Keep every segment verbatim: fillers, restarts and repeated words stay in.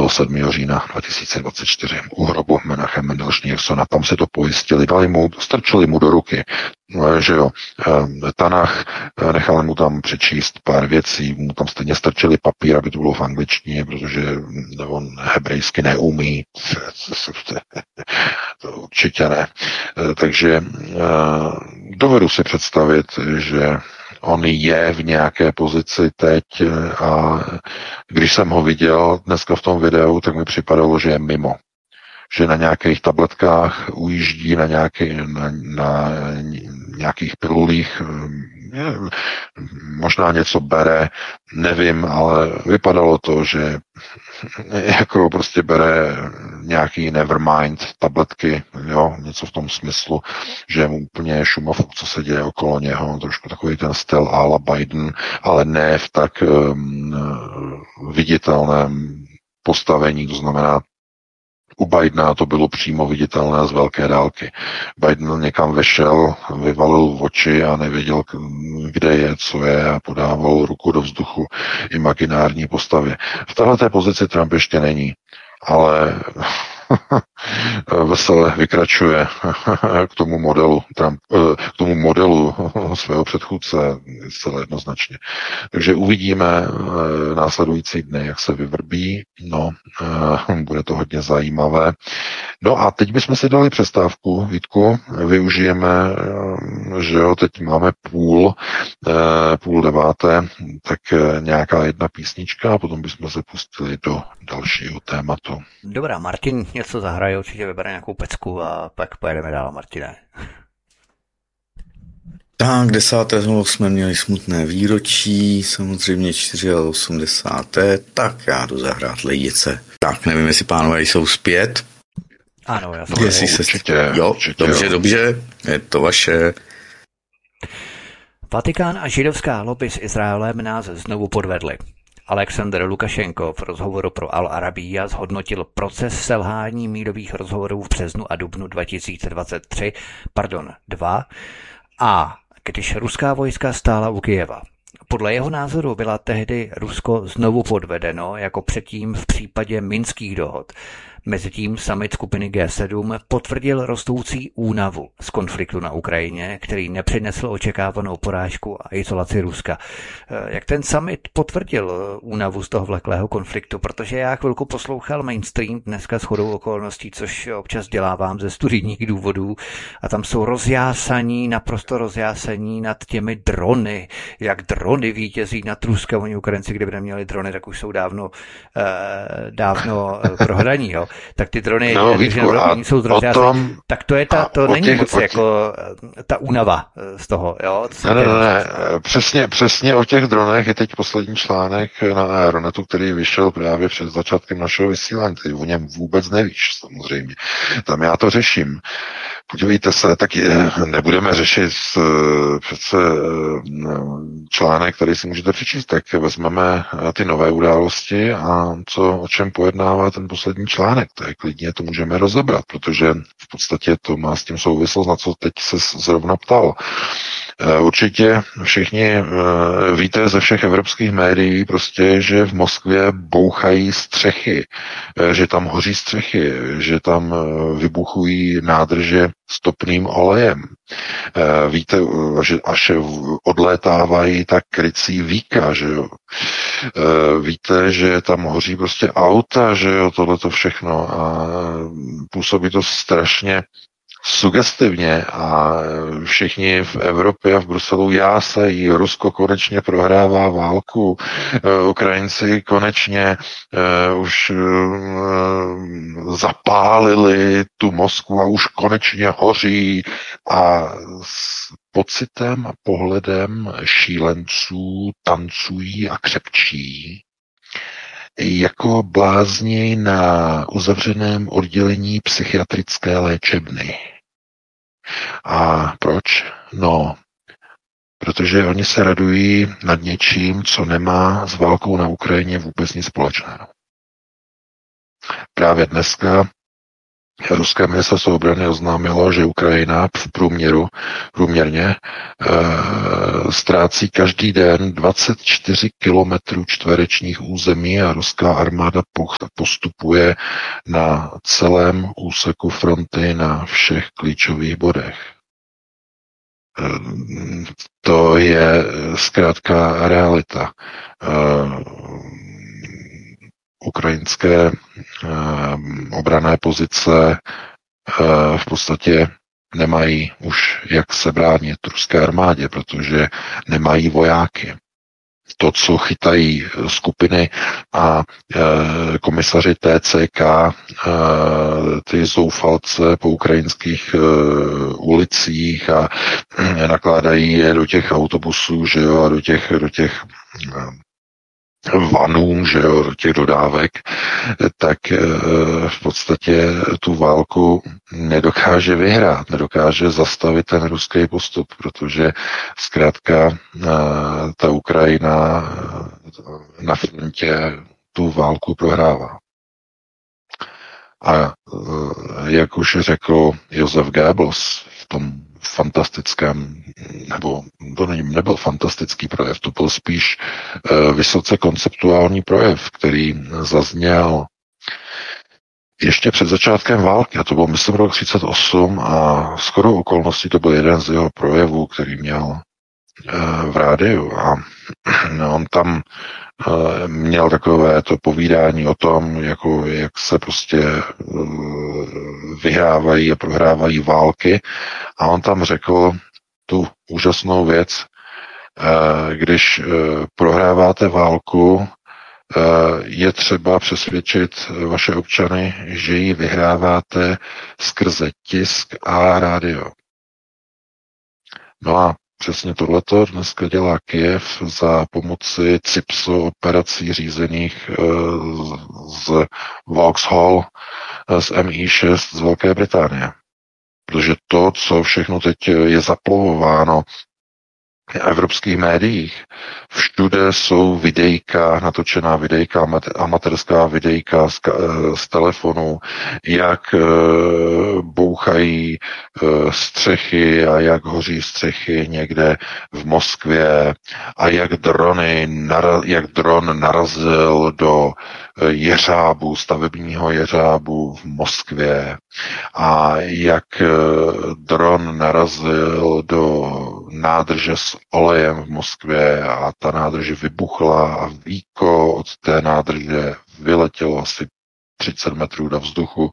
sedmého října dva tisíce dvacet čtyři u hrobu Menache Mendel Schneersona. Tam se to pojistili, dali mu, strčili mu do ruky, že jo, Tanach, nechali mu tam přečíst pár věcí, mu tam stejně strčili papír, aby to bylo v angličtině, protože on hebrejsky neumí, to určitě ne. Takže dovedu si představit, že on je v nějaké pozici teď a když jsem ho viděl dneska v tom videu, tak mi připadalo, že je mimo. Že na nějakých tabletkách ujíždí, na, nějaký, na, na nějakých pilulích, možná něco bere, nevím, ale vypadalo to, že jako prostě bere nějaký nevermind tabletky, jo, něco v tom smyslu, že je mu úplně šumov, co se děje okolo něho, trošku takový ten styl à la Biden, ale ne v tak um, viditelném postavení, to znamená, u Bidena to bylo přímo viditelné z velké dálky. Biden někam vešel, vyvalil oči a nevěděl, kde je, co je a podával ruku do vzduchu imaginární postavě. V této pozici Trump ještě není, ale veselé vykračuje k tomu modelu Trump, k tomu modelu svého předchůdce zcela jednoznačně. Takže uvidíme následující dny, jak se vyvrbí. No, bude to hodně zajímavé. No a teď bychom si dali přestávku, Vítku, využijeme, že jo, teď máme půl, půl deváté, tak nějaká jedna písnička a potom bychom se pustili do dalšího tématu. Dobrá, Martin něco zahraje, určitě vybere nějakou pecku a pak pojedeme dál, Martine. Tak, desátého jsme měli smutné výročí, samozřejmě osmdesátého čtyřiáté tak já jdu zahrát Lejdice. Tak, nevím, jestli pánové jsou zpět. Ano, já jsem jestli se... určitě, jo, určitě, dobře, jo. dobře, je to vaše. Vatikán a židovská lobby s Izraelem nás znovu podvedli. Alexandr Lukašenko v rozhovoru pro Al Arabiya zhodnotil proces selhání mírových rozhovorů v březnu a dubnu dva tisíce dvacet tři, pardon, dva, a když ruská vojska stála u Kyjeva. Podle jeho názoru byla tehdy Rusko znovu podvedeno, jako předtím v případě minských dohod. Mezitím summit skupiny G sedm potvrdil rostoucí únavu z konfliktu na Ukrajině, který nepřinesl očekávanou porážku a izolaci Ruska. Jak ten summit potvrdil únavu z toho vleklého konfliktu? Protože já chvilku poslouchal mainstream dneska shodou okolností, což občas dělávám ze studijních důvodů, a tam jsou rozjásaní, naprosto rozjásaní nad těmi drony, jak drony vítězí nad Ruskem. Oni Ukrajinci, kdyby neměli drony, tak už jsou dávno, eh, dávno prohraní, jo. Tak ty drony, no, Vítku, a jsou tom, tak to je ta, to není těch, moc těch... jako ta únava z toho, jo? Ne, ne, ne, přesně, přesně o těch dronech je teď poslední článek na Aeronetu, který vyšel právě před začátkem našeho vysílání, který o něm vůbec nevíš, samozřejmě. Tam já to řeším. Podívejte se, tak je, nebudeme řešit přece článek, který si můžete přečíst, tak vezmeme ty nové události a co, o čem pojednává ten poslední článek, tak klidně to můžeme rozebrat, protože v podstatě to má s tím souvislost, na co teď se zrovna ptal. Určitě všichni víte ze všech evropských médií prostě, že v Moskvě bouchají střechy, že tam hoří střechy, že tam vybuchují nádrže s topným olejem. Víte, že až odlétávají tak krycí víka, že jo. Víte, že tam hoří prostě auta, že jo, tohleto všechno a působí to strašně sugestivně a všichni v Evropě a v Bruselu jásají, Rusko konečně prohrává válku, Ukrajinci konečně uh, už uh, zapálili tu Moskvu a už konečně hoří a s pocitem a pohledem šílenců tancují a křepčí jako blázni na uzavřeném oddělení psychiatrické léčebny. A proč? No, protože oni se radují nad něčím, co nemá s válkou na Ukrajině vůbec nic společného. Právě dneska Ruské ministerstvo obrany oznámilo, že Ukrajina v průměru, průměrně e, ztrácí každý den dvacet čtyři kilometrů čtverečních území a ruská armáda postupuje na celém úseku fronty na všech klíčových bodech. E, to je zkrátka realita. E, Ukrajinské obranné pozice v podstatě nemají už jak se bránit ruské armádě, protože nemají vojáky. To, co chytají skupiny a komisaři T C K, ty zoufalce po ukrajinských ulicích a nakládají je do těch autobusů, že jo, a do těch, do těch vanů, že jo, těch dodávek, tak v podstatě tu válku nedokáže vyhrát, nedokáže zastavit ten ruský postup, protože zkrátka ta Ukrajina na frontě tu válku prohrává. A jak už řekl Josef Goebbels v tom fantastickém, nebo to nebyl fantastický projev, to byl spíš uh, vysoce konceptuální projev, který zazněl ještě před začátkem války, a to byl, myslím, rok třicet osm a shodou okolností to byl jeden z jeho projevů, který měl uh, v rádiu a on tam uh, měl takové to povídání o tom, jako, jak se prostě uh, vyhrávají a prohrávají války a on tam řekl tu úžasnou věc, uh, když uh, prohráváte válku, uh, je třeba přesvědčit vaše občany, že ji vyhráváte skrze tisk a rádio. No a přesně tohleto dneska dělá Kyjev za pomoci C I P S O operací řízených z Vauxhall z M I šest z Velké Británie. Protože to, co všechno teď je zaplovováno v evropských médiích, všude jsou videjka, natočená videjka, amatérská videjka z, z telefonu, jak e, bouchají e, střechy a jak hoří střechy někde v Moskvě a jak drony, nara, jak dron narazil do jeřábu, stavebního jeřábu v Moskvě a jak dron narazil do nádrže s olejem v Moskvě a ta nádrž vybuchla a víko od té nádrže vyletělo asi třicet metrů do vzduchu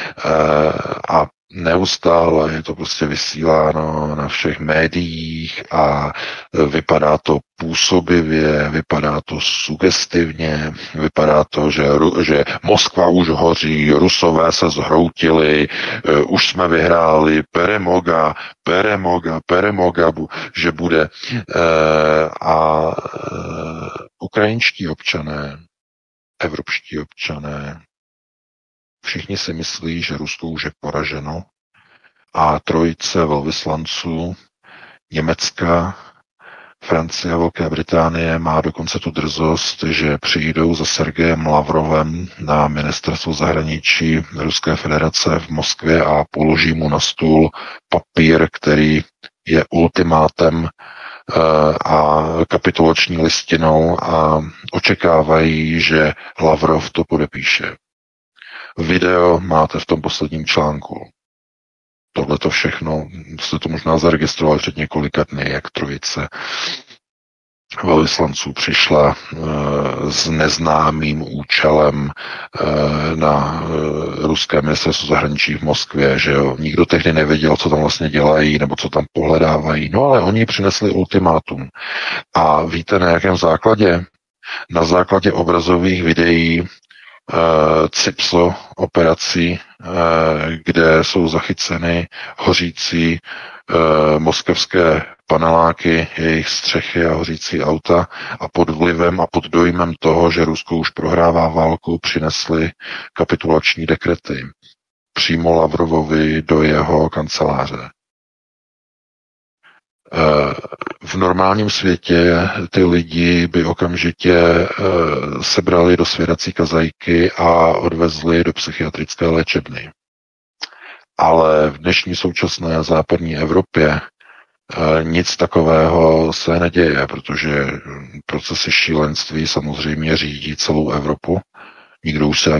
a neustále je to prostě vysíláno na všech médiích a vypadá to působivě, vypadá to sugestivně, vypadá to, že, že Moskva už hoří, Rusové se zhroutili, už jsme vyhráli, peremoga, peremoga, peremoga, že bude. A ukrajinští občané, evropští občané, všichni si myslí, že Rusko už je poraženo a trojice velvyslanců Německa, Francie a Velké Británie má dokonce tu drzost, že přijdou za Sergejem Lavrovem na ministerstvo zahraničí Ruské federace v Moskvě a položí mu na stůl papír, který je ultimátem a kapitulační listinou a očekávají, že Lavrov to podepíše. Video máte v tom posledním článku. Tohle to všechno jste to možná zaregistrovali před několika dny, jak trojice velvyslanců přišla e, s neznámým účelem e, na e, ruské ministerstvo zahraničí v Moskvě, že jo. Nikdo tehdy nevěděl, co tam vlastně dělají, nebo co tam pohledávají. No ale oni přinesli ultimátum. A víte, na jakém základě? Na základě obrazových videí C I P S O operací, kde jsou zachyceny hořící moskevské paneláky, jejich střechy a hořící auta a pod vlivem a pod dojmem toho, že Rusko už prohrává válku, přinesli kapitulační dekrety přímo Lavrovovi do jeho kanceláře. V normálním světě ty lidi by okamžitě sebrali do svěrací kazajky a odvezli do psychiatrické léčebny. Ale v dnešní současné západní Evropě nic takového se neděje, protože procesy šílenství samozřejmě řídí celou Evropu. Nikdo už se ani